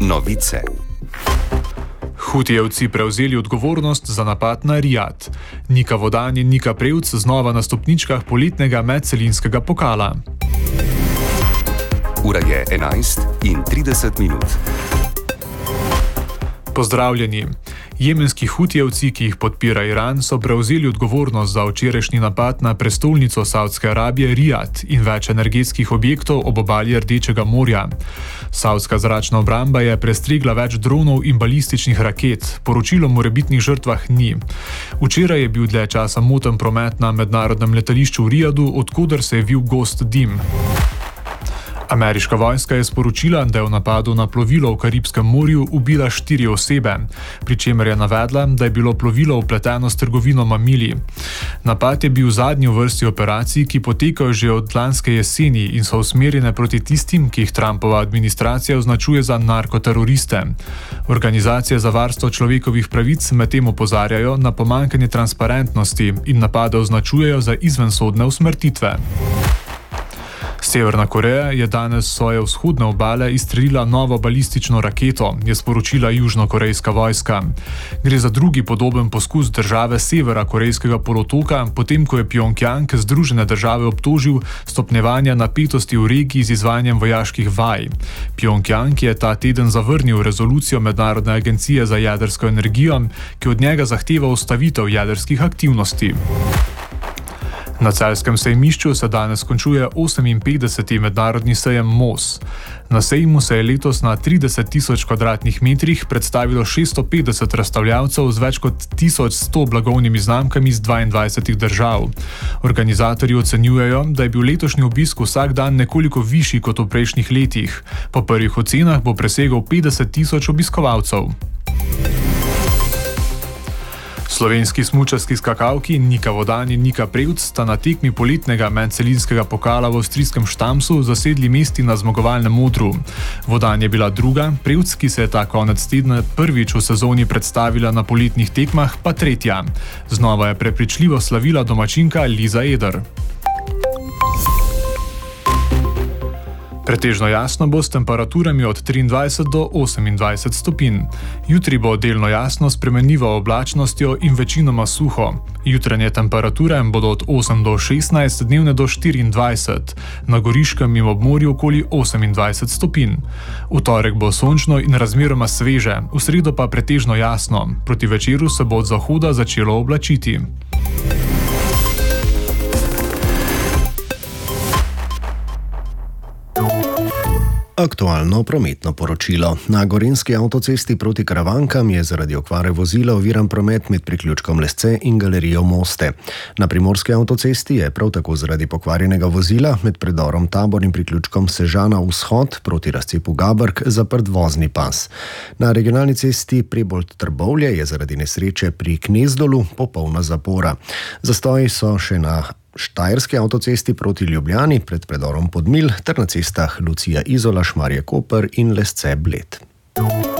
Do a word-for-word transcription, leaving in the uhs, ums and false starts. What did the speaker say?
Novice. Hutijevci prevzeli odgovornost za napad na Rijad. Nika Vodan in Nika Prevc znova na stopničkah poletnega medcelinskega pokala. Ura je enajst in trideset minut. Pozdravljeni. Jemenski hutijevci, ki jih podpira Iran, so prevzeli odgovornost za včerajšnji napad na prestolnico Savdske Arabije Rijad in več energetskih objektov ob obali Rdečega morja. Savdska zračna obramba je prestregla več dronov in balističnih raket, poročilo o morebitnih žrtvah ni. Včeraj je bil dlje časa moten promet na mednarodnem letališču v Rijadu, odkoder se je vil gost dim. Ameriška vojska je sporočila, da je v napadu na plovilo v Karibskem morju ubila štiri osebe, pri čemer je navedla, da je bilo plovilo vpleteno s trgovino mamili. Napad je bil zadnji v vrsti operacij, ki potekajo že od lanske jeseni in so usmerjene proti tistim, ki jih Trumpova administracija označuje za narkoteroriste. Organizacije za varstvo človekovih pravic medtem opozarjajo na pomanjkanje transparentnosti in napade označujejo za izvensodne usmrtitve. Severna Koreja je danes s svoje vzhodne obale izstrelila novo balistično raketo, je sporočila južnokorejska vojska. Gre za drugi podoben poskus države severa korejskega polotoka, potem ko je Pjongjang Združene države obtožil stopnjevanja napetosti v regiji z izvajanjem vojaških vaj. Pjongjang je ta teden zavrnil rezolucijo Mednarodne agencije za jedrsko energijo, ki od njega zahteva ustavitev jedrskih aktivnosti. Na celjskem sejmišču se danes končuje oseminpetdeseti mednarodni sejem M O S. Na sejmu se je letos na trideset tisoč kvadratnih metrih predstavilo šeststo petdeset razstavljavcev z več kot tisoč sto blagovnimi znamkami iz dvaindvajsetih držav. Organizatorji ocenjujejo, da je bil letošnji obisk vsak dan nekoliko višji kot v prejšnjih letih. Po prvih ocenah bo presegel petdeset tisoč obiskovalcev. Slovenski smučarski skakalki Nika Vodan in Nika Prevc sta na tekmi poletnega medcelinskega pokala v avstrijskem Štamsu zasedli mesti na zmagovalnem odru. Vodan je bila druga, Prevc, ki se je ta konec tedna prvič v sezoni predstavila na poletnih tekmah, pa tretja. Znova je prepričljivo slavila domačinka Liza Eder. Pretežno jasno bo s temperaturami od triindvajset do osemindvajset stopinj. Jutri bo delno jasno s spremenljivo oblačnostjo in večinoma suho. Jutranje temperature bodo od osem do šestnajst, dnevne do štiriindvajset. Na Goriškem in ob morju okoli osemindvajset stopinj. V torek bo sončno in razmeroma sveže, v sredo pa pretežno jasno. Proti večeru se bo od zahoda začelo oblačiti. Aktualno prometno poročilo. Na gorenjski avtocesti proti Karavankam je zaradi okvare vozila oviran promet med priključkom Lesce in galerijo Moste. Na primorski avtocesti je prav tako zaradi pokvarjenega vozila med predorom Tabor in priključkom Sežana vzhod proti razcepu Gabrk zaprt vozni pas. Na regionalni cesti Prebold-Trbovlje je zaradi nesreče pri Knezdolu popolna zapora. Zastoji so še na Štajerski avtocesti proti Ljubljani pred predorom Podmilj ter na cestah Lucija Izola, Šmarje Koper in Lesce Bled.